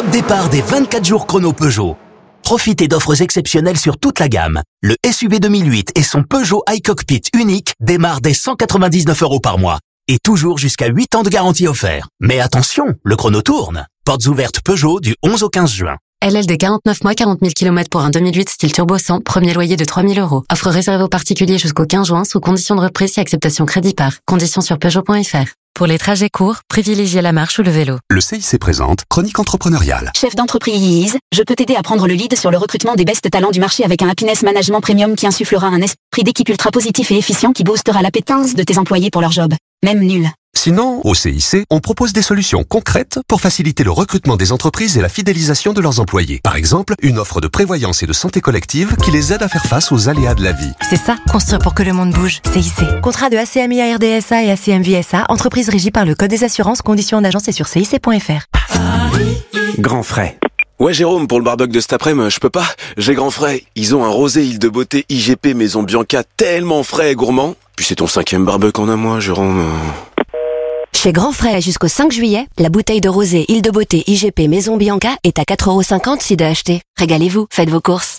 Top départ des 24 jours chrono Peugeot. Profitez d'offres exceptionnelles sur toute la gamme. Le SUV 2008 et son Peugeot iCockpit unique démarrent dès 199 € par mois. Et toujours jusqu'à 8 ans de garantie offert. Mais attention, le chrono tourne. Portes ouvertes Peugeot du 11 au 15 juin. LLD 49 mois, 40 000 km pour un 2008 style turbo 100, premier loyer de 3 000 €. Offre réservée aux particuliers jusqu'au 15 juin sous conditions de reprise et acceptation crédit par. Conditions sur Peugeot.fr. Pour les trajets courts, privilégiez la marche ou le vélo. Le CIC présente Chronique entrepreneuriale. Chef d'entreprise, je peux t'aider à prendre le lead sur le recrutement des best talents du marché avec un happiness management premium qui insufflera un esprit d'équipe ultra positif et efficient qui boostera l'appétence de tes employés pour leur job. Même nul. Sinon, au CIC, on propose des solutions concrètes pour faciliter le recrutement des entreprises et la fidélisation de leurs employés. Par exemple, une offre de prévoyance et de santé collective qui les aide à faire face aux aléas de la vie. C'est ça, construire pour que le monde bouge. CIC. Contrat de ACMI ARDSA et ACMVSA, entreprise régie par le Code des assurances, conditions en agence et sur cic.fr. Grand frais. Ouais Jérôme, pour le barbecue de cet après-midi, je peux pas. J'ai grand frais. Ils ont un rosé Île de Beauté IGP Maison Bianca tellement frais et gourmand. Puis c'est ton 5e barbecue en un mois, Jérôme. Chez Grand Frais, jusqu'au 5 juillet, la bouteille de rosé Île de Beauté IGP Maison Bianca est à 4,50 € si d'acheter. Régalez-vous, faites vos courses.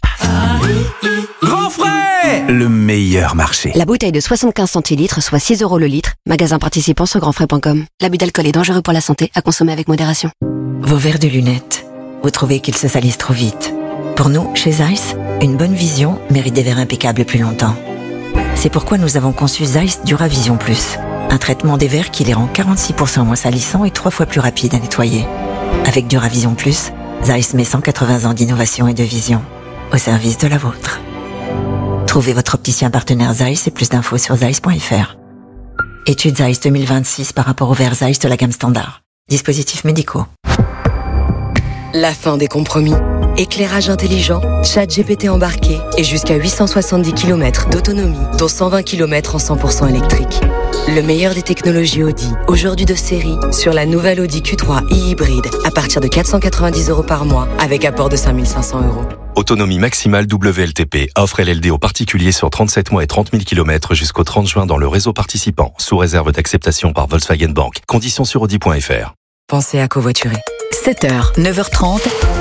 Grand Frais, le meilleur marché. La bouteille de 75 centilitres, soit 6 € le litre. Magasin participant sur grandfrais.com. L'abus d'alcool est dangereux pour la santé, à consommer avec modération. Vos verres de lunettes, vous trouvez qu'ils se salissent trop vite. Pour nous, chez Zeiss, une bonne vision mérite des verres impeccables plus longtemps. C'est pourquoi nous avons conçu Zeiss Duravision Plus. Un traitement des verres qui les rend 46% moins salissants et 3 fois plus rapides à nettoyer. Avec Duravision Plus, Zeiss met 180 ans d'innovation et de vision au service de la vôtre. Trouvez votre opticien partenaire Zeiss et plus d'infos sur zeiss.fr. Étude Zeiss 2026 par rapport aux verres Zeiss de la gamme standard. Dispositifs médicaux. La fin des compromis. Éclairage intelligent, chat GPT embarqué et jusqu'à 870 km d'autonomie, dont 120 km en 100% électrique. Le meilleur des technologies Audi, aujourd'hui de série, sur la nouvelle Audi Q3 e-hybride, à partir de 490 € par mois, avec apport de 5 500 €. Autonomie maximale WLTP. Offre LLD aux particuliers sur 37 mois et 30 000 km jusqu'au 30 juin dans le réseau participant, sous réserve d'acceptation par Volkswagen Bank. Conditions sur Audi.fr. Pensez à covoiturer. 7h, 9h30.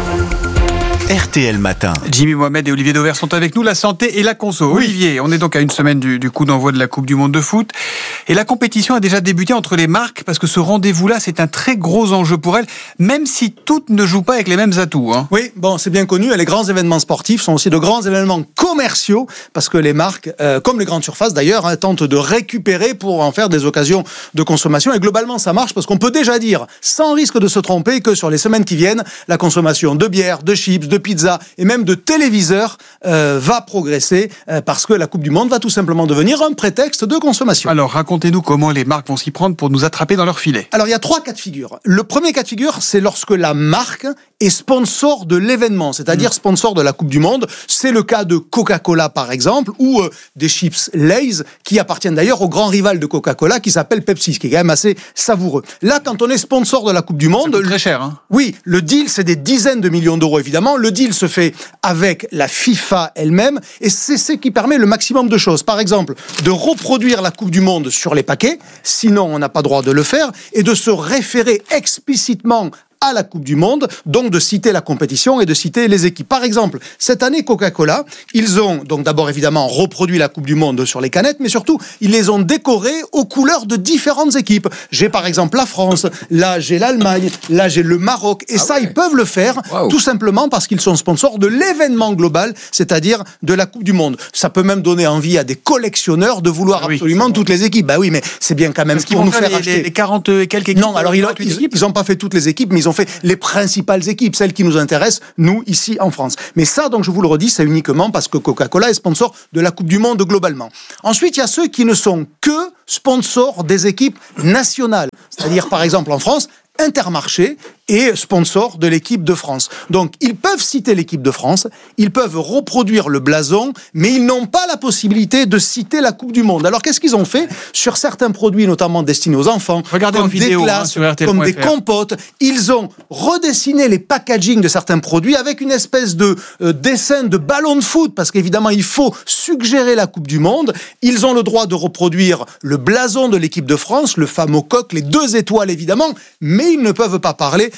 RTL Matin. Jimmy Mohamed et Olivier Dauvert sont avec nous, la santé et la conso. Oui. Olivier, on est donc à une semaine du coup d'envoi de la Coupe du Monde de foot. Et la compétition a déjà débuté entre les marques, parce que ce rendez-vous-là, c'est un très gros enjeu pour elles, même si toutes ne jouent pas avec les mêmes atouts. Hein. Oui, bon, c'est bien connu. Les grands événements sportifs sont aussi de grands événements commerciaux, parce que les marques, comme les grandes surfaces d'ailleurs, tentent de récupérer pour en faire des occasions de consommation. Et globalement, ça marche, parce qu'on peut déjà dire, sans risque de se tromper, que sur les semaines qui viennent, la consommation de bière, de chips, de pizza et même de téléviseurs va progresser parce que la Coupe du Monde va tout simplement devenir un prétexte de consommation. Alors racontez-nous comment les marques vont s'y prendre pour nous attraper dans leur filet. Alors il y a 3 cas de figure. Le premier cas de figure, c'est lorsque la marque est sponsor de l'événement, c'est-à-dire sponsor de la Coupe du Monde. C'est le cas de Coca-Cola par exemple, ou des chips Lay's qui appartiennent d'ailleurs au grand rival de Coca-Cola qui s'appelle Pepsi, ce qui est quand même assez savoureux. Là, quand on est sponsor de la Coupe du Monde... Ça coûte très cher. Hein. Oui, le deal, c'est des dizaines de millions d'euros évidemment. Le deal se fait avec la FIFA elle-même et c'est ce qui permet le maximum de choses. Par exemple, de reproduire la Coupe du Monde sur les paquets, sinon on n'a pas droit de le faire, et de se référer explicitement à la Coupe du Monde, donc de citer la compétition et de citer les équipes. Par exemple, cette année, Coca-Cola, ils ont donc d'abord évidemment reproduit la Coupe du Monde sur les canettes, mais surtout, ils les ont décorées aux couleurs de différentes équipes. J'ai par exemple la France, là j'ai l'Allemagne, là j'ai le Maroc, et ils peuvent le faire tout simplement parce qu'ils sont sponsors de l'événement global, c'est-à-dire de la Coupe du Monde. Ça peut même donner envie à des collectionneurs de vouloir absolument toutes les équipes. Bah oui, mais c'est bien quand même ce qu'ils vont nous faire acheter. Les 40 et quelques équipes. Non, alors ils n'ont pas fait toutes les équipes, mais ils ont fait les principales équipes, celles qui nous intéressent, nous, ici en France. Mais ça, donc je vous le redis, c'est uniquement parce que Coca-Cola est sponsor de la Coupe du Monde globalement. Ensuite, il y a ceux qui ne sont que sponsors des équipes nationales. C'est-à-dire, par exemple, en France, Intermarché est sponsor de l'équipe de France. Donc, ils peuvent citer l'équipe de France, ils peuvent reproduire le blason, mais ils n'ont pas la possibilité de citer la Coupe du Monde. Alors, qu'est-ce qu'ils ont fait sur certains produits, notamment destinés aux enfants, regardez comme en vidéo, des glaces, comme des compotes, ils ont redessiné les packagings de certains produits avec une espèce de dessin de ballon de foot, parce qu'évidemment, il faut suggérer la Coupe du Monde. Ils ont le droit de reproduire le blason de l'équipe de France, le fameux coq, les 2 étoiles évidemment, mais ils ne peuvent pas parler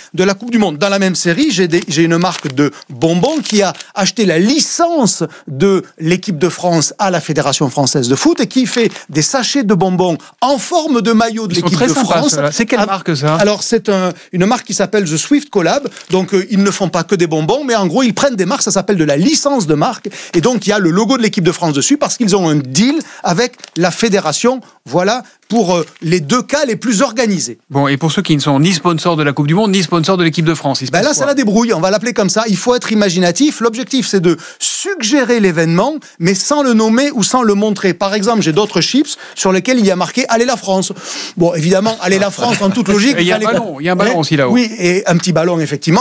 de la Coupe du Monde. Dans la même série, j'ai une marque de bonbons qui a acheté la licence de l'équipe de France à la Fédération française de foot et qui fait des sachets de bonbons en forme de maillot de l'équipe de France. C'est quelle marque ça ? Alors c'est une marque qui s'appelle The Swift Collab. Donc ils ne font pas que des bonbons, mais en gros ils prennent des marques, ça s'appelle de la licence de marque. Et donc il y a le logo de l'équipe de France dessus parce qu'ils ont un deal avec la fédération. Voilà pour les deux cas les plus organisés. Bon, et pour ceux qui ne sont ni sponsors de la Coupe du Monde, ni sponsors de l'équipe de France, là, c'est la débrouille, on va l'appeler comme ça. Il faut être imaginatif. L'objectif, c'est de suggérer l'événement, mais sans le nommer ou sans le montrer. Par exemple, j'ai d'autres chips sur lesquels il y a marqué « Allez la France ». Bon, évidemment, « Allez la France », en toute logique. Il y a un ballon aussi là-haut. Oui, et un petit ballon, effectivement.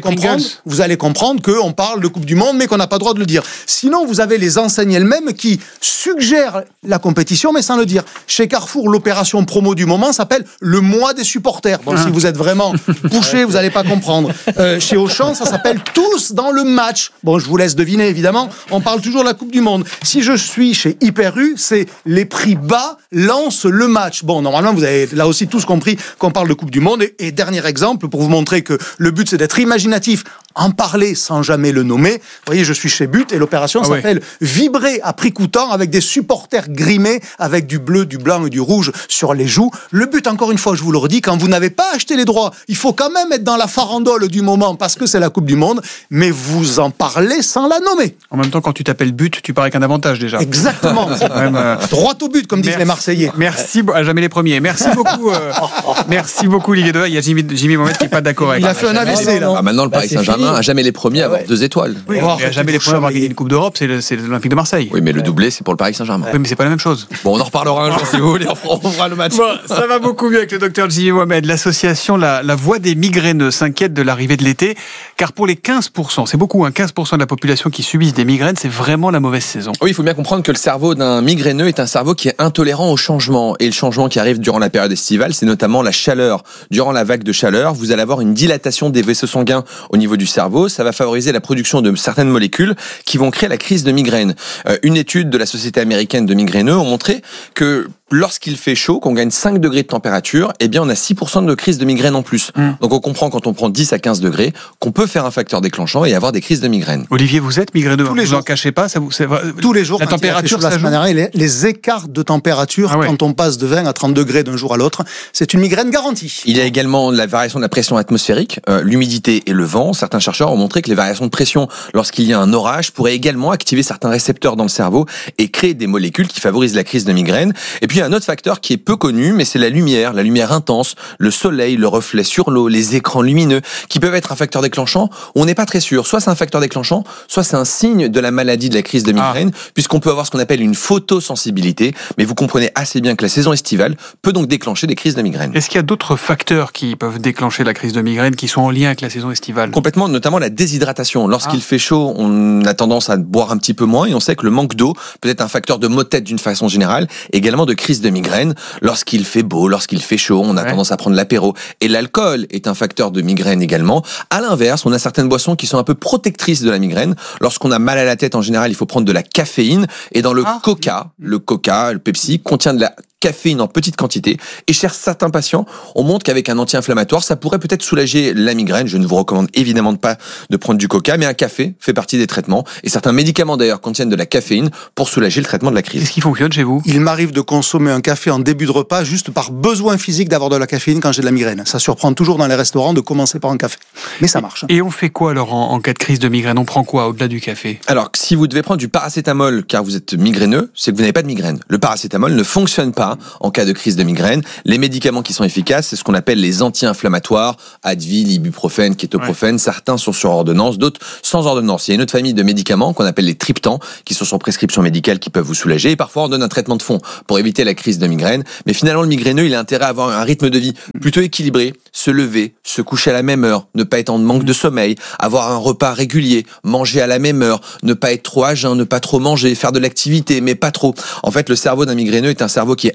Vous allez comprendre qu'on parle de Coupe du Monde, mais qu'on n'a pas le droit de le dire. Sinon, vous avez les enseignes elles-mêmes qui suggèrent la compétition, mais sans le dire. Chez Carrefour, l'opération promo du moment s'appelle le mois des supporters. Bon, si vous êtes vraiment bouché, vous n'allez pas comprendre. Chez Auchan, ça s'appelle tous dans le match. Bon, je vous laisse deviner, évidemment. On parle toujours de la Coupe du Monde. Si je suis chez Hyper U, c'est les prix bas lancent le match. Bon, normalement, vous avez là aussi tous compris qu'on parle de Coupe du Monde. Et dernier exemple, pour vous montrer que le but, c'est d'être imaginatif, en parler sans jamais le nommer. Vous voyez, je suis chez But et l'opération s'appelle Vibrer à prix coûtant avec des supporters grimés avec du bleu, du blanc et du rouge sur les joues. Le but, encore une fois, je vous le redis, quand vous n'avez pas acheté les droits, il faut quand même être dans la farandole du moment parce que c'est la Coupe du Monde, mais vous en parlez sans la nommer. En même temps, quand tu t'appelles But, tu pars avec un avantage déjà. Exactement. Droit au but, comme disent les Marseillais. Merci, jamais les premiers. Merci beaucoup. Merci beaucoup, Olivier Dehaye. Il y a Jimmy Mohamed qui n'est pas d'accord avec. Il a fait un AVC là. Maintenant, le Paris Saint-Germain a jamais les premiers à avoir 2 étoiles. Oui, a jamais les premiers à avoir gagné une Coupe d'Europe, c'est l'Olympique de Marseille. Oui, mais le doublé, c'est pour le Paris Saint-Germain. Oui, mais c'est pas la même chose. Bon, on en reparlera un jour si vous voulez. On fera le match. Bon, ça va beaucoup mieux avec le docteur Jimmy Mohamed. L'association La Voix des migraineux s'inquiète de l'arrivée de l'été, car pour les 15%, c'est beaucoup, 15% de la population qui subissent des migraines, c'est vraiment la mauvaise saison. Oui, il faut bien comprendre que le cerveau d'un migraineux est un cerveau qui est intolérant au changement. Et le changement qui arrive durant la période estivale, c'est notamment la chaleur. Durant la vague de chaleur, vous allez avoir une dilatation des vaisseaux sanguins au niveau du cerveau. Ça va favoriser la production de certaines molécules qui vont créer la crise de migraine. Une étude de la Société américaine de migraineux a montré que lorsqu'il fait chaud, qu'on gagne 5 degrés de température, eh bien on a 6% de crise de migraine en plus. Donc on comprend quand on prend 10 à 15 degrés qu'on peut faire un facteur déclenchant et avoir des crises de migraine. Olivier, vous êtes migraineux, vous n'en cachez pas, tous les jours, la température, ça joue. Les écarts de température quand on passe de 20 à 30 degrés d'un jour à l'autre, c'est une migraine garantie. Il y a également la variation de la pression atmosphérique, l'humidité et le vent. Certains chercheurs ont montré que les variations de pression lorsqu'il y a un orage pourraient également activer certains récepteurs dans le cerveau et créer des molécules qui favorisent la crise de migraine. Et puis il y a un autre facteur qui est peu connu, mais c'est la lumière intense, le soleil, le reflet sur l'eau, les écrans lumineux, qui peuvent être un facteur déclenchant. On n'est pas très sûr. Soit c'est un facteur déclenchant, soit c'est un signe de la maladie de la crise de migraine, puisqu'on peut avoir ce qu'on appelle une photosensibilité. Mais vous comprenez assez bien que la saison estivale peut donc déclencher des crises de migraine. Est-ce qu'il y a d'autres facteurs qui peuvent déclencher la crise de migraine qui sont en lien avec la saison estivale ? Complètement, notamment la déshydratation. Lorsqu'il fait chaud, on a tendance à boire un petit peu moins et on sait que le manque d'eau peut être un facteur de maux de tête d'une façon générale, également de crise de migraine. Lorsqu'il fait beau, lorsqu'il fait chaud, on a tendance à prendre l'apéro. Et l'alcool est un facteur de migraine également. À l'inverse, on a certaines boissons qui sont un peu protectrices de la migraine. Lorsqu'on a mal à la tête, en général, il faut prendre de la caféine. Et dans le Coca, le Pepsi, contient de la caféine en petite quantité. Et chez certains patients, on montre qu'avec un anti-inflammatoire, ça pourrait peut-être soulager la migraine. Je ne vous recommande évidemment pas de prendre du coca, mais un café fait partie des traitements. Et certains médicaments d'ailleurs contiennent de la caféine pour soulager le traitement de la crise. Qu'est-ce qui fonctionne chez vous ? Il m'arrive de consommer un café en début de repas juste par besoin physique d'avoir de la caféine quand j'ai de la migraine. Ça surprend toujours dans les restaurants de commencer par un café. Mais ça marche. Et on fait quoi alors en cas de crise de migraine ? On prend quoi au-delà du café ? Alors, si vous devez prendre du paracétamol car vous êtes migraineux, c'est que vous n'avez pas de migraine. Le paracétamol ne fonctionne pas en cas de crise de migraine. Les médicaments qui sont efficaces, c'est ce qu'on appelle les anti-inflammatoires, Advil, ibuprofène, kétoprofène. Certains sont sur ordonnance, d'autres sans ordonnance. Il y a une autre famille de médicaments qu'on appelle les triptans, qui sont sur prescription médicale, qui peuvent vous soulager. Et parfois, on donne un traitement de fond pour éviter la crise de migraine. Mais finalement, le migraineux, il a intérêt à avoir un rythme de vie plutôt équilibré, se lever, se coucher à la même heure, ne pas être en manque de sommeil, avoir un repas régulier, manger à la même heure, ne pas être trop à jeun, ne pas trop manger, faire de l'activité, mais pas trop. En fait, le cerveau d'un migraineux est un cerveau qui est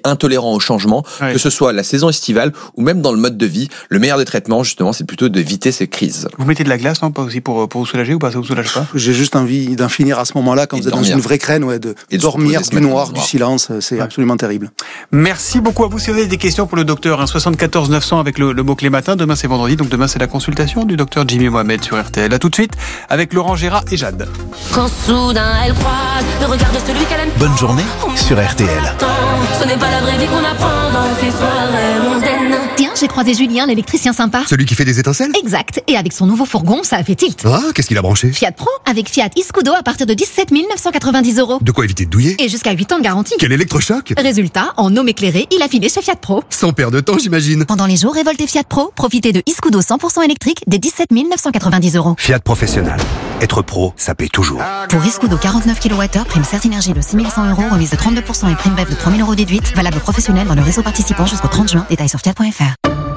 intolérants au changement, que ce soit la saison estivale ou même dans le mode de vie. Le meilleur des traitements, justement, c'est plutôt d'éviter ces crises. Vous mettez de la glace, non, pas aussi pour vous soulager ou pas, ça vous soulage pas? J'ai juste envie d'en finir à ce moment-là, quand vous êtes dans une vraie crène, de dormir, du noir, du silence, c'est absolument terrible. Merci beaucoup à vous. Si vous avez des questions pour le docteur, 74 900 avec le mot-clé matin. Demain, c'est vendredi, donc demain, c'est la consultation du docteur Jimmy Mohamed sur RTL. À tout de suite avec Laurent Gérard et Jade. Quand soudain elle croise le regard de celui qu'elle aime. Bonne journée sur RTL. Ce n'est pas la vraie vie qu'on apprend dans ces soirées mondaines. Tiens, j'ai croisé Julien, l'électricien sympa. Celui qui fait des étincelles? Exact. Et avec son nouveau fourgon, ça a fait tilt. Ah, qu'est-ce qu'il a branché? Fiat Pro, avec Fiat e-Scudo à partir de 17 990 €. De quoi éviter de douiller? Et jusqu'à 8 ans de garantie. Quel électrochoc! Résultat, en homme éclairé, il a filé chez Fiat Pro. Sans perdre de temps, j'imagine. Pendant les jours révoltés Fiat Pro, profitez de e-Scudo 100% électrique des 17 990 €. Fiat Professionnel. Être pro, ça paye toujours. Pour e-Scudo 49 kWh, prime Certinergie de 6 100 €, remise de 32% et prime BEF de 3 000 € déduite, valable professionnel dans le réseau participant jusqu'au 30 juin. Détails sur fiat.fr.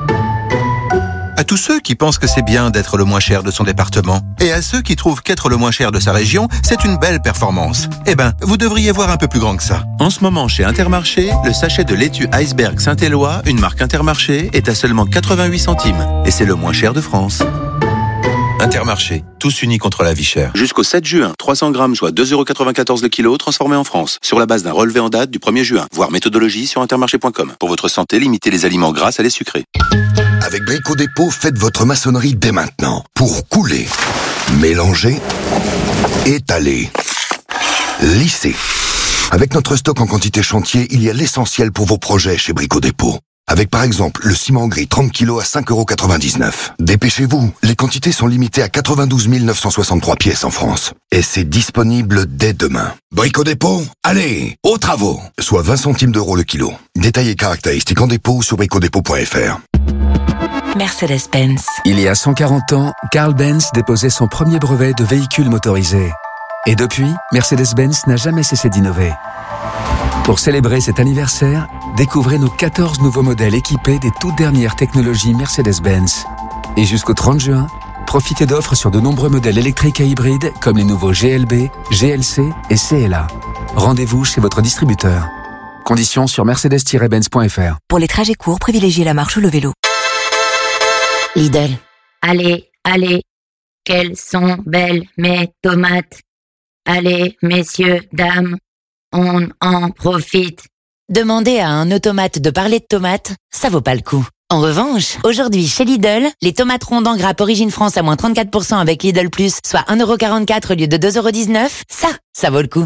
À tous ceux qui pensent que c'est bien d'être le moins cher de son département, et à ceux qui trouvent qu'être le moins cher de sa région, c'est une belle performance. Eh ben, vous devriez voir un peu plus grand que ça. En ce moment, chez Intermarché, le sachet de laitue Iceberg Saint-Éloi, une marque Intermarché, est à seulement 88 centimes. Et c'est le moins cher de France. Intermarché, tous unis contre la vie chère. Jusqu'au 7 juin, 300 grammes, soit 2,94 € le kilo, transformés en France. Sur la base d'un relevé en date du 1er juin. Voir méthodologie sur intermarché.com. Pour votre santé, limitez les aliments gras, salés, sucrés. Avec Brico Dépôt, faites votre maçonnerie dès maintenant. Pour couler, mélanger, étaler, lisser. Avec notre stock en quantité chantier, il y a l'essentiel pour vos projets chez Brico Dépôt. Avec par exemple le ciment gris 30 kg à 5,99 €. Dépêchez-vous, les quantités sont limitées à 92 963 pièces en France. Et c'est disponible dès demain. Brico Dépôt, allez, aux travaux. Soit 20 centimes d'euros le kilo. Détails et caractéristiques en dépôt sur bricodépôt.fr. Mercedes-Benz. Il y a 140 ans, Carl Benz déposait son premier brevet de véhicule motorisé. Et depuis, Mercedes-Benz n'a jamais cessé d'innover. Pour célébrer cet anniversaire, découvrez nos 14 nouveaux modèles équipés des toutes dernières technologies Mercedes-Benz. Et jusqu'au 30 juin, profitez d'offres sur de nombreux modèles électriques et hybrides comme les nouveaux GLB, GLC et CLA. Rendez-vous chez votre distributeur. Conditions sur mercedes-benz.fr. Pour les trajets courts, privilégiez la marche ou le vélo. Lidl. Allez, quelles sont belles mes tomates. Allez, messieurs, dames, on en profite. Demandez à un automate de parler de tomates, ça vaut pas le coup. En revanche, aujourd'hui chez Lidl, les tomates rondes en grappe Origine France à moins 34% avec Lidl Plus, soit 1,44 € au lieu de 2,19 €, ça vaut le coup.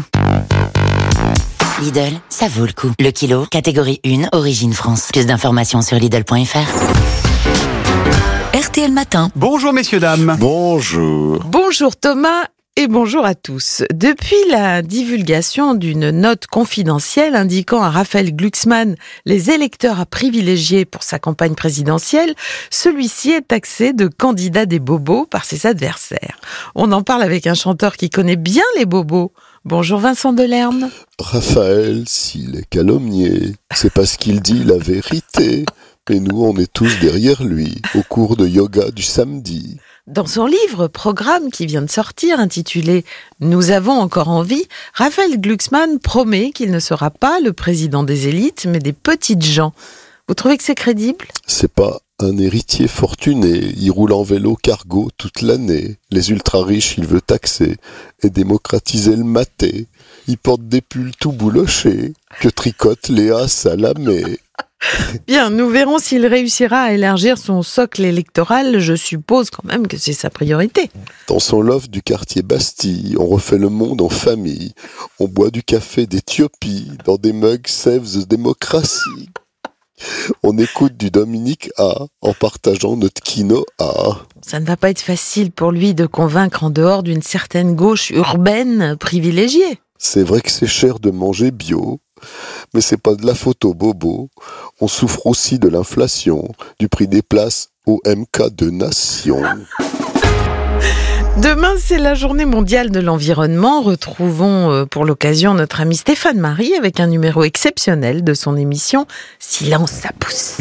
Lidl, ça vaut le coup. Le kilo, catégorie 1, Origine France. Plus d'informations sur Lidl.fr. RTL Matin. Bonjour messieurs, dames. Bonjour. Bonjour Thomas et bonjour à tous. Depuis la divulgation d'une note confidentielle indiquant à Raphaël Glucksmann les électeurs à privilégier pour sa campagne présidentielle, celui-ci est taxé de candidat des bobos par ses adversaires. On en parle avec un chanteur qui connaît bien les bobos. Bonjour Vincent Delerme. Raphaël, s'il est calomnié, c'est parce qu'il dit la vérité. Et nous, on est tous derrière lui, au cours de yoga du samedi. Dans son livre Programme qui vient de sortir, intitulé « Nous avons encore envie », Raphaël Glucksmann promet qu'il ne sera pas le président des élites, mais des petites gens. Vous trouvez que c'est crédible ? C'est pas un héritier fortuné, il roule en vélo cargo toute l'année. Les ultra-riches, il veut taxer et démocratiser le maté. Il porte des pulls tout boulochés, que tricote Léa Salamé. Bien, nous verrons s'il réussira à élargir son socle électoral. Je suppose quand même que c'est sa priorité. Dans son loft du quartier Bastille, on refait le monde en famille. On boit du café d'Éthiopie dans des mugs Save the Democracy. On écoute du Dominique A en partageant notre quinoa. Ça ne va pas être facile pour lui de convaincre en dehors d'une certaine gauche urbaine privilégiée. C'est vrai que c'est cher de manger bio, mais c'est pas de la faute aux bobos. On souffre aussi de l'inflation, du prix des places au MK de Nation. Demain, c'est la journée mondiale de l'environnement. Retrouvons pour l'occasion notre ami Stéphane Marie avec un numéro exceptionnel de son émission Silence ça pousse.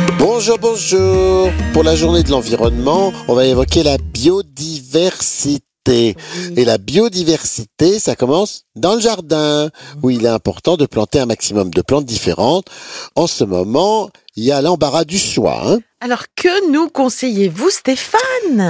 Bonjour. Pour la journée de l'environnement, on va évoquer la biodiversité. santé. Et la biodiversité, ça commence dans le jardin, où il est important de planter un maximum de plantes différentes. En ce moment, il y a l'embarras du choix. Alors, que nous conseillez-vous, Stéphane ?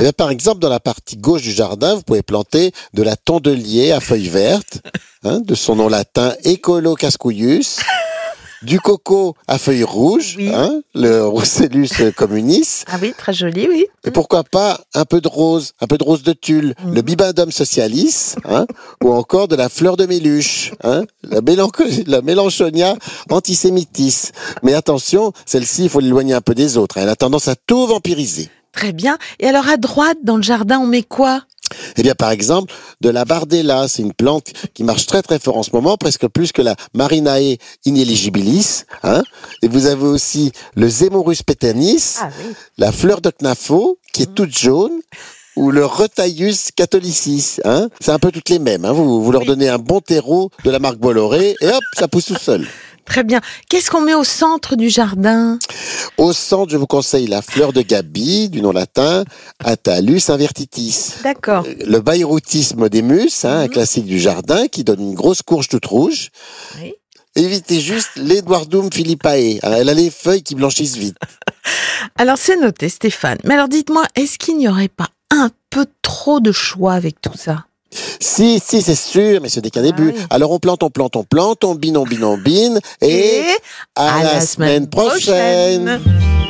Par exemple, dans la partie gauche du jardin, vous pouvez planter de la tondelier à feuilles vertes, de son nom latin Ecolocascouius. Du coco à feuilles rouges, le Rousellus communis. Ah oui, très joli, oui. Et pourquoi pas un peu de rose de tulle, le Bibendum socialis, ou encore de la fleur de méluche, la Mélanchonia antisémitis. Mais attention, celle-ci, il faut l'éloigner un peu des autres. Elle a tendance à tout vampiriser. Très bien. Et alors, à droite, dans le jardin, on met quoi ? Eh bien, par exemple, de la bardella, c'est une plante qui marche très très fort en ce moment, presque plus que la Marinae ineligibilis. Et vous avez aussi le Zemorus peternis, la fleur de knafo, qui est toute jaune, ou le Retaillus catholicis. C'est un peu toutes les mêmes. Vous leur donnez un bon terreau de la marque Bolloré, et hop, ça pousse tout seul. Très bien. Qu'est-ce qu'on met au centre du jardin ? Au centre, je vous conseille la fleur de Gabi, du nom latin, Attalus invertitis. D'accord. Le Bayreuthisme modemus, un classique du jardin, qui donne une grosse courge toute rouge. Oui. Évitez juste l'Edwardum philippae. Elle a les feuilles qui blanchissent vite. Alors, c'est noté, Stéphane. Mais alors, dites-moi, est-ce qu'il n'y aurait pas un peu trop de choix avec tout ça ? Si, c'est sûr, mais ce n'est qu'un début. Oui. Alors on plante, on bine, et à la semaine prochaine.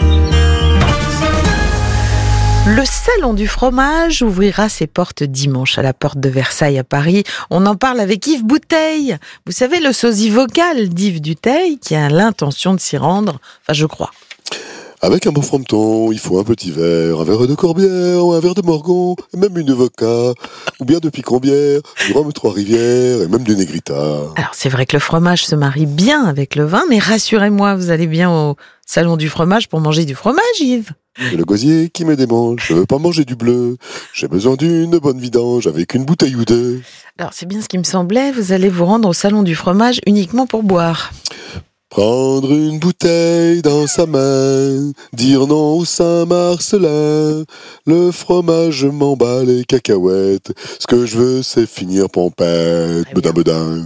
Le Salon du fromage ouvrira ses portes dimanche à la porte de Versailles à Paris. On en parle avec Yves Bouteille. Vous savez, le sosie vocal d'Yves Duteil qui a l'intention de s'y rendre, je crois. Avec un bon frometon, il faut un petit verre, un verre de Corbière, un verre de Morgon, et même une vodka, ou bien de Picambière, du rhum Trois-Rivières, et même du Negrita. Alors c'est vrai que le fromage se marie bien avec le vin, mais rassurez-moi, vous allez bien au salon du fromage pour manger du fromage, Yves ? C'est le gosier qui me démange, je veux pas manger du bleu, j'ai besoin d'une bonne vidange avec une bouteille ou deux. Alors c'est bien ce qui me semblait, vous allez vous rendre au salon du fromage uniquement pour boire. Prendre une bouteille dans sa main, dire non au Saint-Marcelin, le fromage m'emballe les cacahuètes, ce que je veux c'est finir pompette, bedin.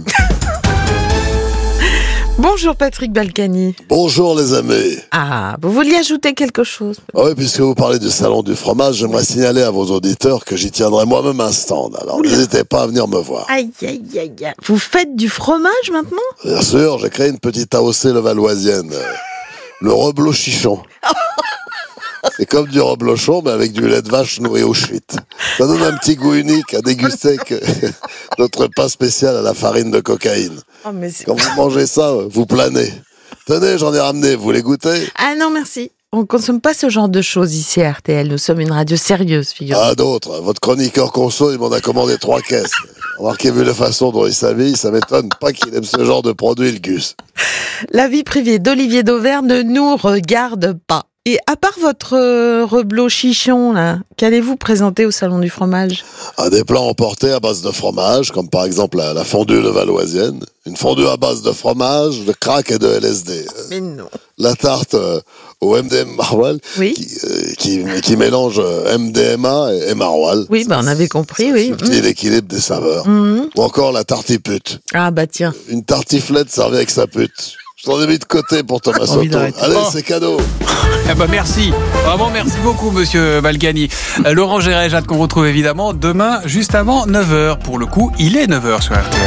Bonjour Patrick Balkany. Bonjour les amis. Ah, vous vouliez ajouter quelque chose ? Oui, puisque vous parlez du salon du fromage, j'aimerais signaler à vos auditeurs que j'y tiendrai moi-même un stand. Alors n'hésitez pas à venir me voir. Aïe. Vous faites du fromage maintenant ? Bien sûr, j'ai créé une petite AOC levalloisienne. Le reblochon chichon. C'est comme du reblochon, mais avec du lait de vache nourri au schwitt. Ça donne un petit goût unique à déguster que notre pain spécial à la farine de cocaïne. Oh, quand vous mangez ça, vous planez. Tenez, j'en ai ramené, vous les goûtez ? Ah non, merci. On ne consomme pas ce genre de choses ici à RTL. Nous sommes une radio sérieuse, figurez-vous. Ah, d'autres. Votre chroniqueur conso, il m'en a commandé 3 caisses. Remarquez, vu la façon dont il s'habille, ça m'étonne pas qu'il aime ce genre de produit, le Gus. La vie privée d'Olivier Dauvert ne nous regarde pas. Et à part votre reblochon chichon, là, qu'allez-vous présenter au Salon du fromage ? Des plats emportés à base de fromage, comme par exemple la fondue levalloisienne. Une fondue à base de fromage, de crack et de LSD. Mais non. La tarte au MDM maroilles, qui mélange MDMA et maroilles. Oui, on avait compris, oui. C'est l'équilibre des saveurs. Ou encore la tartiflute. Ah tiens. Une tartiflette servie avec sa pute. Je t'en ai mis de côté pour Thomas Soto. Allez, c'est cadeau. Merci. Vraiment, merci beaucoup, monsieur Balkany. Laurent Géré-Jade, qu'on retrouve évidemment demain, juste avant 9h. Pour le coup, il est 9h sur RTL.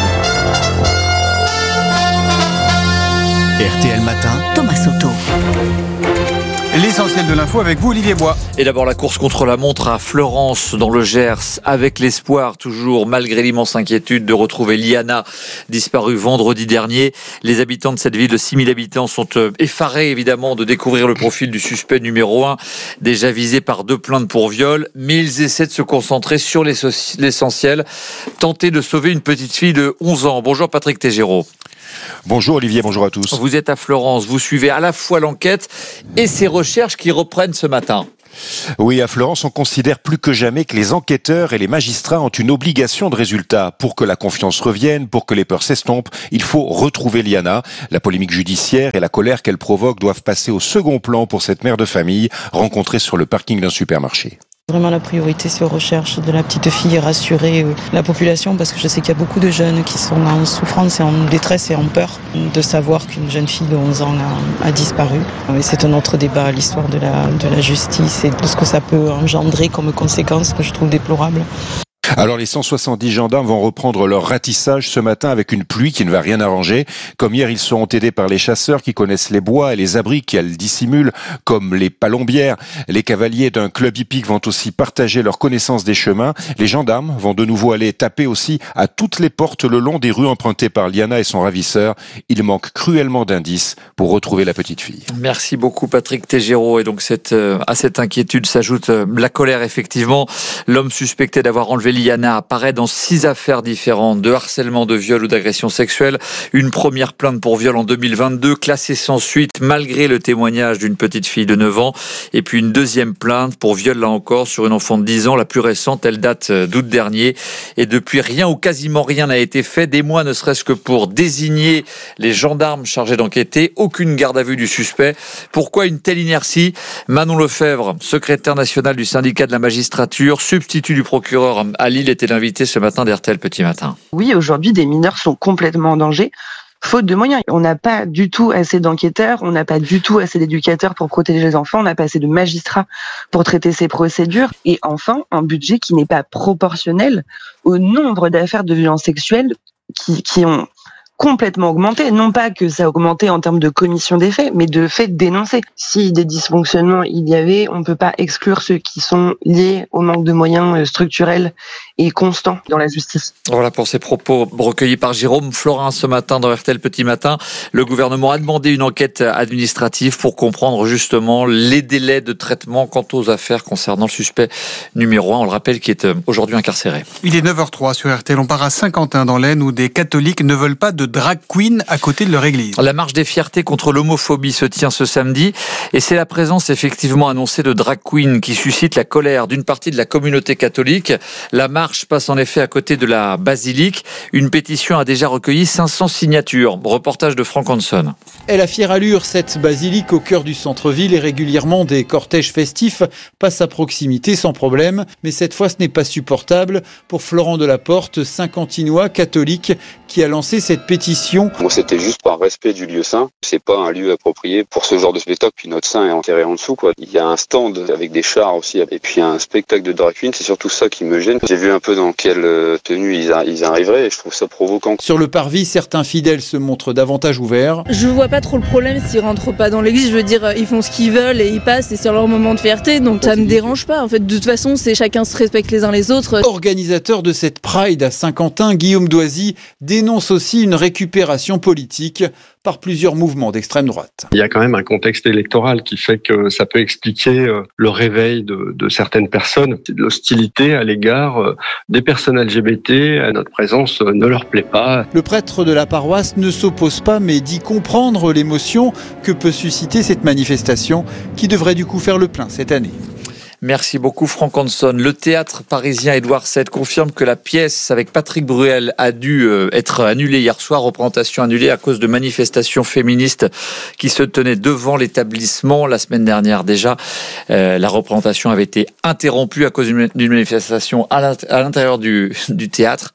RTL Matin, Thomas Soto. L'essentiel de l'info avec vous, Olivier Bois. Et d'abord la course contre la montre à Florence dans le Gers, avec l'espoir toujours, malgré l'immense inquiétude, de retrouver Liana, disparue vendredi dernier. Les habitants de cette ville de 6000 habitants sont effarés évidemment de découvrir le profil du suspect numéro 1, déjà visé par 2 plaintes pour viol, mais ils essaient de se concentrer sur l'essentiel, tenter de sauver une petite fille de 11 ans. Bonjour Patrick Tégéraud. Bonjour Olivier, bonjour à tous. Vous êtes à Florence, vous suivez à la fois l'enquête et ces recherches qui reprennent ce matin. Oui, à Florence, on considère plus que jamais que les enquêteurs et les magistrats ont une obligation de résultat. Pour que la confiance revienne, pour que les peurs s'estompent, il faut retrouver Liana. La polémique judiciaire et la colère qu'elle provoque doivent passer au second plan pour cette mère de famille rencontrée sur le parking d'un supermarché. Vraiment la priorité c'est aux recherches de la petite fille et rassurer la population parce que je sais qu'il y a beaucoup de jeunes qui sont en souffrance et en détresse et en peur de savoir qu'une jeune fille de 11 ans a disparu. Et c'est un autre débat, l'histoire de la justice et de ce que ça peut engendrer comme conséquence que je trouve déplorable. Alors les 170 gendarmes vont reprendre leur ratissage ce matin avec une pluie qui ne va rien arranger. Comme hier, ils seront aidés par les chasseurs qui connaissent les bois et les abris qu'elles dissimulent, comme les palombières. Les cavaliers d'un club hippique vont aussi partager leur connaissance des chemins. Les gendarmes vont de nouveau aller taper aussi à toutes les portes le long des rues empruntées par Liana et son ravisseur. Il manque cruellement d'indices pour retrouver la petite fille. Merci beaucoup Patrick Tégéraud. Et donc à cette inquiétude s'ajoute la colère effectivement. L'homme suspecté d'avoir enlevé Liana apparaît dans 6 affaires différentes de harcèlement, de viol ou d'agression sexuelle. Une première plainte pour viol en 2022, classée sans suite malgré le témoignage d'une petite fille de 9 ans. Et puis une deuxième plainte pour viol là encore sur une enfant de 10 ans. La plus récente, elle date d'août dernier. Et depuis, rien ou quasiment rien n'a été fait. Des mois ne serait-ce que pour désigner les gendarmes chargés d'enquêter. Aucune garde à vue du suspect. Pourquoi une telle inertie ? Manon Lefebvre, secrétaire nationale du syndicat de la magistrature, substitut du procureur à Lille, était l'invité ce matin d'RTL Petit Matin. Oui, aujourd'hui, des mineurs sont complètement en danger. Faute de moyens. On n'a pas du tout assez d'enquêteurs, on n'a pas du tout assez d'éducateurs pour protéger les enfants, on n'a pas assez de magistrats pour traiter ces procédures. Et enfin, un budget qui n'est pas proportionnel au nombre d'affaires de violences sexuelles qui ont complètement augmenté. Non pas que ça a augmenté en termes de commission des faits, mais de faits dénoncés. Si des dysfonctionnements il y avait, on ne peut pas exclure ceux qui sont liés au manque de moyens structurels et constants dans la justice. Voilà pour ces propos recueillis par Jérôme Florin ce matin dans RTL Petit Matin. Le gouvernement a demandé une enquête administrative pour comprendre justement les délais de traitement quant aux affaires concernant le suspect numéro 1, on le rappelle, qui est aujourd'hui incarcéré. Il est 9h03 sur RTL. On part à Saint-Quentin dans l'Aisne où des catholiques ne veulent pas de drag queen à côté de leur église. La marche des fiertés contre l'homophobie se tient ce samedi et c'est la présence effectivement annoncée de drag queen qui suscite la colère d'une partie de la communauté catholique. La marche passe en effet à côté de la basilique. Une pétition a déjà recueilli 500 signatures. Reportage de Franck Hanson. Elle a fière allure, cette basilique au cœur du centre-ville et régulièrement des cortèges festifs passent à proximité sans problème. Mais cette fois, ce n'est pas supportable pour Florent Delaporte, Saint-Quentinois catholique qui a lancé cette pétition. Moi, c'était juste par respect du lieu saint. C'est pas un lieu approprié pour ce genre de spectacle. Puis notre saint est enterré en dessous, quoi. Il y a un stand avec des chars aussi, et puis un spectacle de drag queen. C'est surtout ça qui me gêne. J'ai vu un peu dans quelle tenue ils arriveraient et je trouve ça provoquant. Sur le parvis, certains fidèles se montrent davantage ouverts. Je vois pas trop le problème s'ils rentrent pas dans l'église. Je veux dire, ils font ce qu'ils veulent et ils passent et c'est leur moment de fierté. Donc ça me dérange pas. En fait, de toute façon, c'est chacun se respecte les uns les autres. Organisateur de cette Pride à Saint-Quentin, Guillaume Doisy dénonce aussi une récupération politique par plusieurs mouvements d'extrême droite. Il y a quand même un contexte électoral qui fait que ça peut expliquer le réveil de certaines personnes. C'est de l'hostilité à l'égard des personnes LGBT. Notre présence ne leur plaît pas. Le prêtre de la paroisse ne s'oppose pas mais dit comprendre l'émotion que peut susciter cette manifestation qui devrait du coup faire le plein cette année. Merci beaucoup Franck Hanson. Le théâtre parisien Édouard VII confirme que la pièce avec Patrick Bruel a dû être annulée hier soir. Représentation annulée à cause de manifestations féministes qui se tenaient devant l'établissement. La semaine dernière déjà, la représentation avait été interrompue à cause d'une manifestation à l'intérieur du théâtre.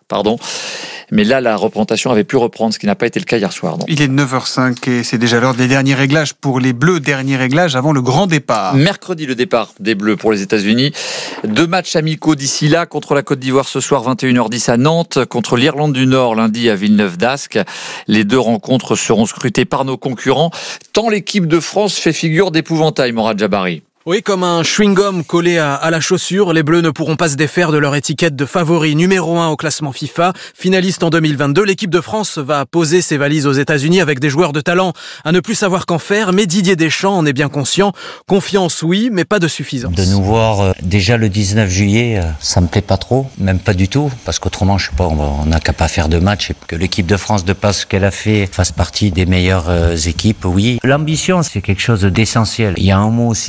Mais là, la représentation avait pu reprendre, ce qui n'a pas été le cas hier soir. Il est 9h05 et c'est déjà l'heure des derniers réglages pour les Bleus. Dernier réglage avant le grand départ. Mercredi, le départ des Bleus pour les États-Unis. 2 matchs amicaux d'ici là, contre la Côte d'Ivoire ce soir 21h10 à Nantes, contre l'Irlande du Nord lundi à Villeneuve-d'Ascq. Les 2 rencontres seront scrutées par nos concurrents, tant l'équipe de France fait figure d'épouvantail, Morad Jabari. Oui, comme un chewing-gum collé à la chaussure, les Bleus ne pourront pas se défaire de leur étiquette de favori numéro 1 au classement FIFA. Finaliste en 2022, l'équipe de France va poser ses valises aux États-Unis avec des joueurs de talent à ne plus savoir qu'en faire, mais Didier Deschamps en est bien conscient. Confiance, oui, mais pas de suffisance. De nous voir déjà le 19 juillet, ça me plaît pas trop, même pas du tout, parce qu'autrement, je sais pas, on n'a qu'à pas faire de match et que l'équipe de France, de pas ce qu'elle a fait, fasse partie des meilleures équipes, oui. L'ambition, c'est quelque chose d'essentiel. Il y a un mot aussi qui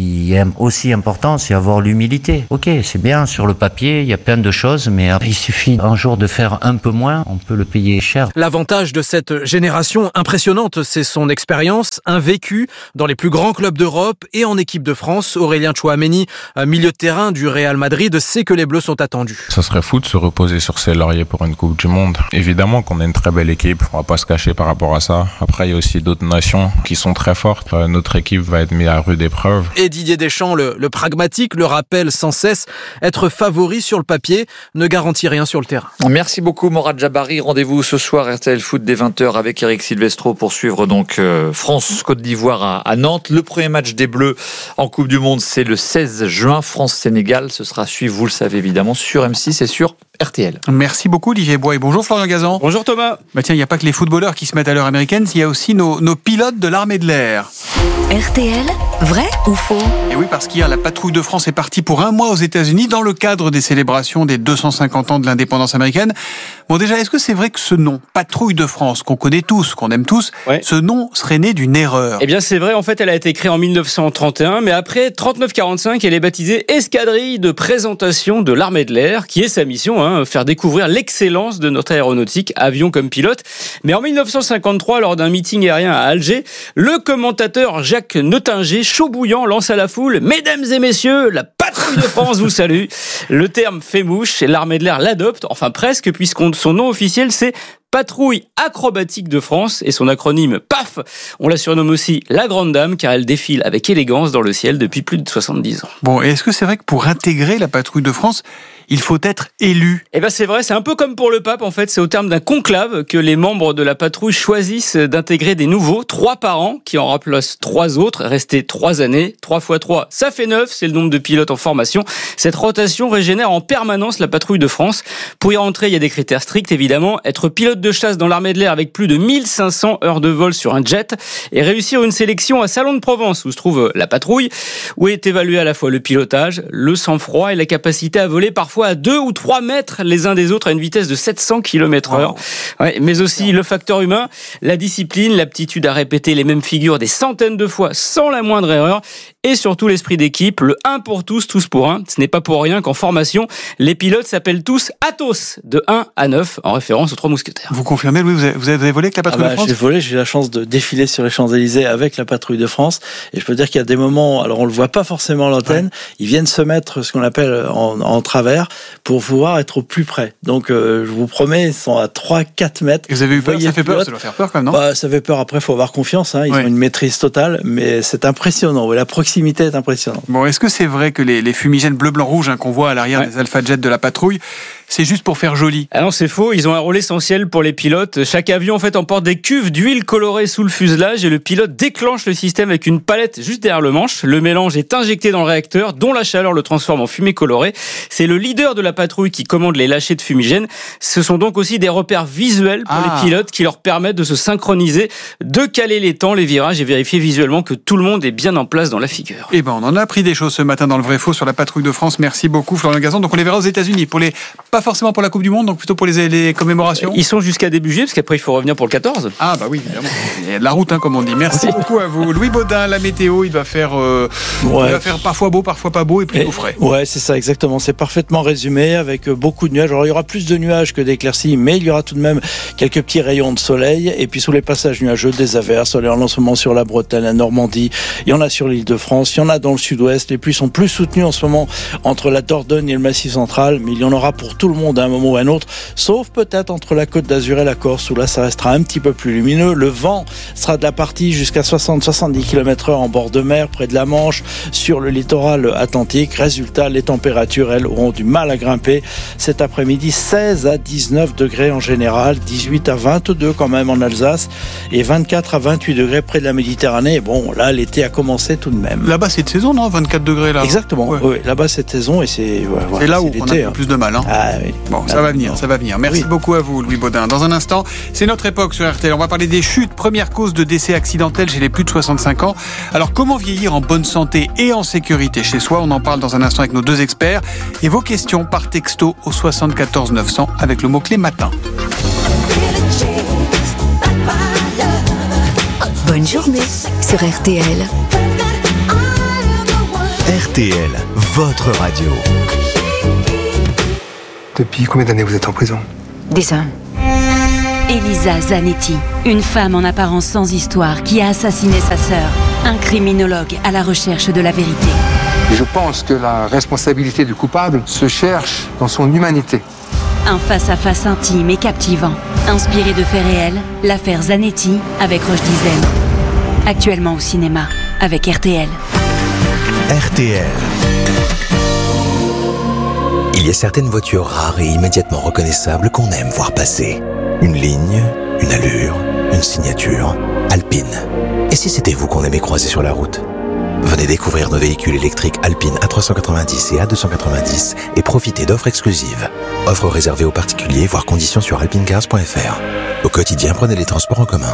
qui est aussi important, c'est avoir l'humilité. Ok, c'est bien, sur le papier, il y a plein de choses, mais il suffit un jour de faire un peu moins, on peut le payer cher. L'avantage de cette génération impressionnante, c'est son expérience, un vécu dans les plus grands clubs d'Europe et en équipe de France. Aurélien Tchouameni, milieu de terrain du Real Madrid, sait que les Bleus sont attendus. Ça serait fou de se reposer sur ses lauriers pour une Coupe du Monde. Évidemment qu'on a une très belle équipe, on va pas se cacher par rapport à ça. Après, il y a aussi d'autres nations qui sont très fortes. Notre équipe va être mise à rude épreuve. Et Didier Deschamps, le pragmatique, le rappelle sans cesse, être favori sur le papier ne garantit rien sur le terrain. Merci beaucoup Morad Jabari. Rendez-vous ce soir RTL Foot dès 20h avec Eric Silvestro pour suivre donc France-Côte d'Ivoire à Nantes. Le premier match des Bleus en Coupe du Monde, c'est le 16 juin, France-Sénégal. Ce sera à suivre, vous le savez évidemment, sur M6 et sur RTL. Merci beaucoup Olivier Bois et bonjour Florian Gazan. Bonjour Thomas. Tiens, il n'y a pas que les footballeurs qui se mettent à l'heure américaine, il y a aussi nos pilotes de l'armée de l'air. RTL, vrai ou faux? Et oui, parce qu'hier, la patrouille de France est partie pour un mois aux États-Unis dans le cadre des célébrations des 250 ans de l'indépendance américaine. Bon, déjà, est-ce que c'est vrai que ce nom, patrouille de France, qu'on connaît tous, qu'on aime tous, ce nom serait né d'une erreur? Eh bien, c'est vrai. En fait, elle a été créée en 1931, mais après 39-45, elle est baptisée Escadrille de présentation de l'armée de l'air, qui est sa mission, faire découvrir l'excellence de notre aéronautique, avion comme pilote. Mais en 1953, lors d'un meeting aérien à Alger, le commentateur Jacques Nottinger, chaud bouillant, lance à la foule: mesdames et messieurs, la patrouille de France vous salue. Le terme fait mouche et l'armée de l'air l'adopte, enfin presque, puisque son nom officiel c'est Patrouille acrobatique de France et son acronyme PAF. On la surnomme aussi la Grande Dame car elle défile avec élégance dans le ciel depuis plus de 70 ans. Bon, et est-ce que c'est vrai que pour intégrer la patrouille de France, il faut être élu? Eh ben c'est vrai, c'est un peu comme pour le pape en fait, c'est au terme d'un conclave que les membres de la patrouille choisissent d'intégrer des nouveaux, 3 par an, qui en remplacent 3 autres, restés 3 années, 3 x 3, ça fait 9, c'est le nombre de pilotes en formation. Cette rotation régénère en permanence la patrouille de France. Pour y rentrer, il y a des critères stricts évidemment, être pilote de chasse dans l'armée de l'air avec plus de 1500 heures de vol sur un jet et réussir une sélection à Salon de Provence où se trouve la patrouille, où est évalué à la fois le pilotage, le sang-froid et la capacité à voler parfois à 2 ou 3 mètres les uns des autres à une vitesse de 700 km/h. Ouais, mais aussi le facteur humain, la discipline, l'aptitude à répéter les mêmes figures des centaines de fois sans la moindre erreur et surtout l'esprit d'équipe, le 1 pour tous, tous pour 1. Ce n'est pas pour rien qu'en formation, les pilotes s'appellent tous Athos, de 1 à 9, en référence aux 3 mousquetaires. Vous confirmez, Louis, vous avez volé avec la patrouille de France? J'ai volé, j'ai eu la chance de défiler sur les Champs-Élysées avec la patrouille de France. Et je peux dire qu'il y a des moments, alors on le voit pas forcément à l'antenne, ils viennent se mettre ce qu'on appelle en travers pour pouvoir être au plus près. Donc je vous promets, ils sont à 3-4 mètres. Et vous avez eu peur? Ça fait peur, ça doit faire peur quand même, non? Ça fait peur, après il faut avoir confiance, ils ont une maîtrise totale, mais c'est impressionnant, la proximité est impressionnante. Bon, est-ce que c'est vrai que les fumigènes bleu, blanc, rouge qu'on voit à l'arrière des Alpha Jet de la patrouille, c'est juste pour faire joli? Ah non, c'est faux, ils ont un rôle essentiel pour les pilotes. Chaque avion en fait emporte des cuves d'huile colorée sous le fuselage et le pilote déclenche le système avec une palette juste derrière le manche. Le mélange est injecté dans le réacteur dont la chaleur le transforme en fumée colorée. C'est le leader de la patrouille qui commande les lâchers de fumigène. Ce sont donc aussi des repères visuels pour les pilotes qui leur permettent de se synchroniser, de caler les temps, les virages et vérifier visuellement que tout le monde est bien en place dans la figure. Eh ben, on en a appris des choses ce matin dans le vrai faux sur la patrouille de France. Merci beaucoup Florian Gazan. Donc on les verra aux États-Unis pas forcément pour la Coupe du Monde, donc plutôt pour les commémorations. Ils sont jusqu'à début juillet parce qu'après il faut revenir pour le 14. Ah bah oui, évidemment. Il y a de la route comme on dit. Merci beaucoup à vous. Louis Baudin, la météo, il va faire parfois beau, parfois pas beau et plutôt frais. Ouais, c'est ça exactement. C'est parfaitement résumé avec beaucoup de nuages. Alors il y aura plus de nuages que d'éclaircies, mais il y aura tout de même quelques petits rayons de soleil. Et puis sous les passages nuageux, des averses. Il y en a en ce moment sur la Bretagne, la Normandie. Il y en a sur l'île de France. Il y en a dans le sud-ouest. Les pluies sont plus soutenues en ce moment entre la Dordogne et le Massif central, mais il y en aura pour tout le monde à un moment ou à un autre, sauf peut-être entre la Côte d'Azur et la Corse où là ça restera un petit peu plus lumineux. Le vent sera de la partie jusqu'à 60-70 km/h en bord de mer, près de la Manche, sur le littoral atlantique. Résultat, les températures, elles, auront du mal à grimper. Cet après-midi, 16 à 19 degrés en général, 18 à 22 quand même en Alsace et 24 à 28 degrés près de la Méditerranée. Bon, là, l'été a commencé tout de même. Là-bas, c'est de saison, non? 24 degrés là. Exactement. Ouais. Oui, là-bas, c'est de saison et c'est là où on a un peu plus de mal. Ah, oui. Bon, ça va venir. Merci beaucoup à vous, Louis Baudin. Dans un instant, c'est notre époque sur RTL. On va parler des chutes, première cause de décès accidentel chez les plus de 65 ans. Alors, comment vieillir en bonne santé et en sécurité chez soi? On en parle dans un instant avec nos 2 experts. Et vos questions par texto au 74 900 avec le mot-clé matin. Bonne journée sur RTL. RTL, votre radio. Depuis combien d'années vous êtes en prison ? 10 ans. Elisa Zanetti, une femme en apparence sans histoire qui a assassiné sa sœur. Un criminologue à la recherche de la vérité. Je pense que la responsabilité du coupable se cherche dans son humanité. Un face-à-face intime et captivant. Inspiré de faits réels, l'affaire Zanetti avec Roche Dizem. Actuellement au cinéma, avec RTL. RTL. Il y a certaines voitures rares et immédiatement reconnaissables qu'on aime voir passer. Une ligne, une allure, une signature. Alpine. Et si c'était vous qu'on aimait croiser sur la route ? Venez découvrir nos véhicules électriques Alpine A390 et A290 et profitez d'offres exclusives. Offres réservées aux particuliers, voire conditions sur alpinecars.fr. Au quotidien, prenez les transports en commun.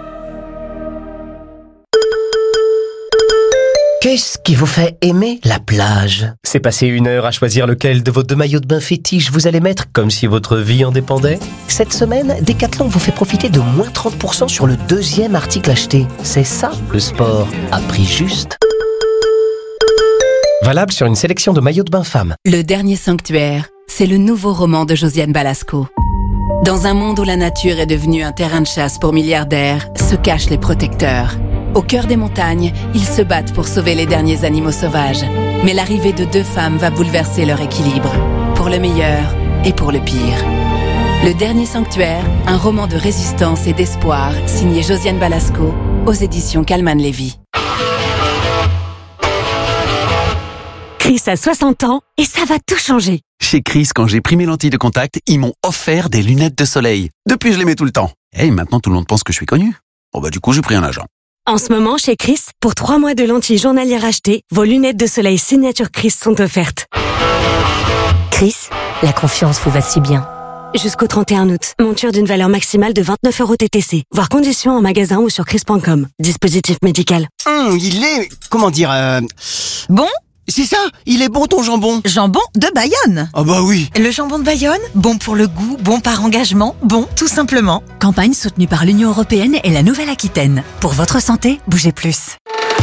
Qu'est-ce qui vous fait aimer la plage ? C'est passer 1 heure à choisir lequel de vos 2 maillots de bain fétiches vous allez mettre comme si votre vie en dépendait ? Cette semaine, Decathlon vous fait profiter de moins 30% sur le 2e article acheté. C'est ça, le sport à prix juste. Valable sur une sélection de maillots de bain femmes. Le dernier sanctuaire, c'est le nouveau roman de Josiane Balasco. Dans un monde où la nature est devenue un terrain de chasse pour milliardaires, se cachent les protecteurs. Au cœur des montagnes, ils se battent pour sauver les derniers animaux sauvages. Mais l'arrivée de 2 femmes va bouleverser leur équilibre. Pour le meilleur et pour le pire. Le dernier sanctuaire, un roman de résistance et d'espoir, signé Josiane Balasco, aux éditions Calman Lévy. Chris a 60 ans et ça va tout changer. Chez Chris, quand j'ai pris mes lentilles de contact, ils m'ont offert des lunettes de soleil. Depuis, je les mets tout le temps. Et maintenant, tout le monde pense que je suis connu. Bon du coup, j'ai pris un agent. En ce moment, chez Chris, pour 3 mois de lentilles journalières achetées, vos lunettes de soleil signature Chris sont offertes. Chris, la confiance vous va si bien. Jusqu'au 31 août, monture d'une valeur maximale de 29 € TTC. Voir conditions en magasin ou sur chris.com. Dispositif médical. Il est... comment dire... Bon ? C'est ça, il est bon ton jambon. Jambon de Bayonne. Ah bah oui. Le jambon de Bayonne, bon pour le goût, bon par engagement, bon tout simplement. Campagne soutenue par l'Union européenne et la Nouvelle-Aquitaine. Pour votre santé, bougez plus.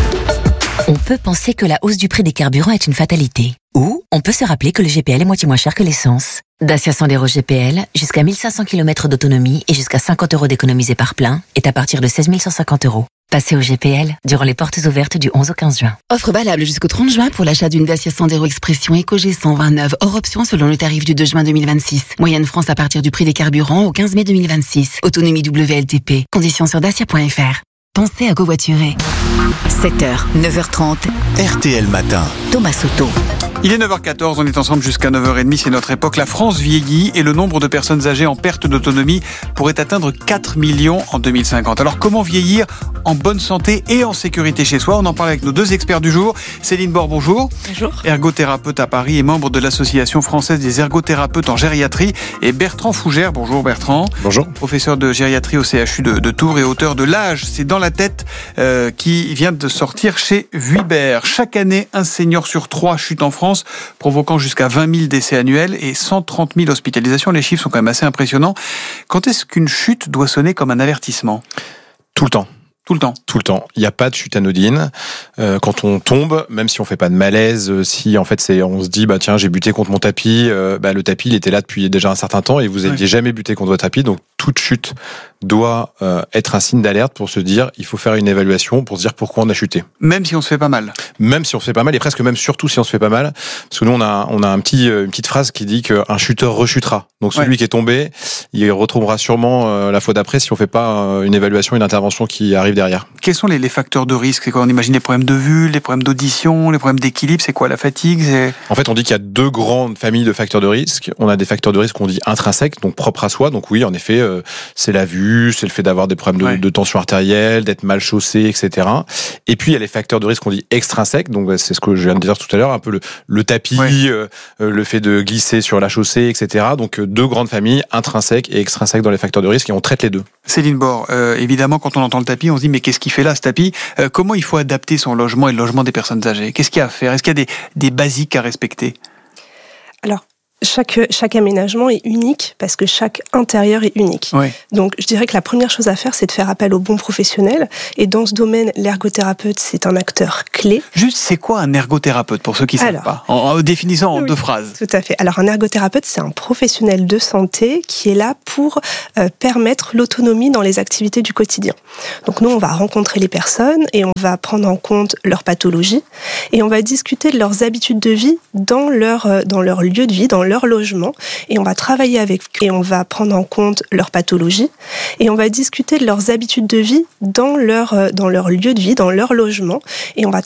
On peut penser que la hausse du prix des carburants est une fatalité. Ou on peut se rappeler que le GPL est moitié moins cher que l'essence. Dacia Sandero GPL, jusqu'à 1500 km d'autonomie et jusqu'à 50 € d'économisés par plein, est à partir de 16 150 €. Passez au GPL durant les portes ouvertes du 11 au 15 juin. Offre valable jusqu'au 30 juin pour l'achat d'une Dacia Sandero Expression Eco G129 hors option selon le tarif du 2 juin 2026. Moyenne France à partir du prix des carburants au 15 mai 2026. Autonomie WLTP. Conditions sur dacia.fr. Pensez à covoiturer. 7h, 9h30. RTL Matin. Thomas Soto. Il est 9h14, on est ensemble jusqu'à 9h30, c'est notre époque. La France vieillit et le nombre de personnes âgées en perte d'autonomie pourrait atteindre 4 millions en 2050. Alors comment vieillir en bonne santé et en sécurité chez soi ? On en parle avec nos 2 experts du jour. Céline Bord, bonjour. Bonjour. Ergothérapeute à Paris et membre de l'Association française des ergothérapeutes en gériatrie. Et Bertrand Fougère, bonjour Bertrand. Bonjour. Professeur de gériatrie au CHU de Tours et auteur de L'âge, c'est dans la tête, qui vient de sortir chez Vuibert. Chaque année, un senior sur 3 chute en France, provoquant jusqu'à 20 000 décès annuels et 130 000 hospitalisations. Les chiffres sont quand même assez impressionnants. Quand est-ce qu'une chute doit sonner comme un avertissement ? Tout le temps. Tout le temps. Tout le temps. Il n'y a pas de chute anodine. Quand on tombe, même si on fait pas de malaise, si en fait on se dit bah tiens j'ai buté contre mon tapis, le tapis il était là depuis déjà un certain temps et vous n'aviez jamais buté contre votre tapis, donc toute chute doit être un signe d'alerte pour se dire il faut faire une évaluation pour se dire pourquoi on a chuté. Même si on se fait pas mal. Même si on se fait pas mal et presque même surtout si on se fait pas mal, parce que nous on a une petite phrase qui dit qu'un chuteur rechutera. Donc celui qui est tombé, il retrouvera sûrement la fois d'après si on fait pas une évaluation, une intervention qui arrive derrière. Quels sont les facteurs de risque ? C'est quoi ? On imagine les problèmes de vue, les problèmes d'audition, les problèmes d'équilibre, c'est quoi la fatigue ? En fait, on dit qu'il y a 2 grandes familles de facteurs de risque. On a des facteurs de risque qu'on dit intrinsèques, donc propres à soi. Donc oui, en effet, c'est la vue, c'est le fait d'avoir des problèmes de tension artérielle, d'être mal chaussé, etc. Et puis il y a les facteurs de risque qu'on dit extrinsèques. Donc c'est ce que je viens de dire tout à l'heure, un peu le tapis, le fait de glisser sur la chaussée, etc. Donc 2 grandes familles, intrinsèques et extrinsèques dans les facteurs de risque, et on traite les 2. Céline Bord, évidemment, quand on entend le tapis, on se dit mais qu'est-ce qu'il fait là, ce tapis ? Comment il faut adapter son logement et le logement des personnes âgées ? Qu'est-ce qu'il y a à faire ? Est-ce qu'il y a des basiques à respecter ? Alors, Chaque aménagement est unique parce que chaque intérieur est unique. Oui. Donc, je dirais que la première chose à faire, c'est de faire appel aux bons professionnels. Et dans ce domaine, l'ergothérapeute, c'est un acteur clé. Juste, c'est quoi un ergothérapeute pour ceux qui ne savent pas, en définissant en 2 phrases? Tout à fait. Alors, un ergothérapeute, c'est un professionnel de santé qui est là pour permettre l'autonomie dans les activités du quotidien. Donc, nous, on va rencontrer les personnes et on va prendre en compte leurs pathologies et on va discuter de leurs habitudes de vie dans leur lieu de vie, dans leur logement, et on va travailler avec eux et on va prendre en compte leurs pathologies et on va discuter de leurs habitudes de vie dans leur lieu de vie, dans leur logement, et on va